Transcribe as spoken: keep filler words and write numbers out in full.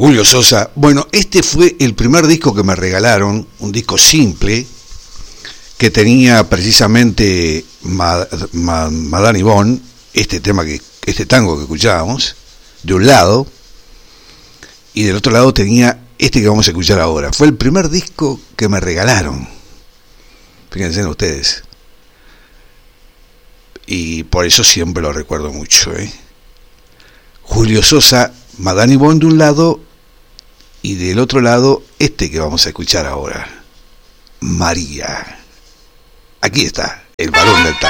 Julio Sosa. Bueno, este fue el primer disco que me regalaron, un disco simple, que tenía precisamente Madame Yvonne, este tema que, este tango que escuchábamos, de un lado, y del otro lado tenía este que vamos a escuchar ahora. Fue el primer disco que me regalaron. Fíjense en ustedes. Y por eso siempre lo recuerdo mucho, ¿eh? Julio Sosa, Madame Yvonne de un lado, y del otro lado este que vamos a escuchar ahora, María. Aquí está, el varón del tango.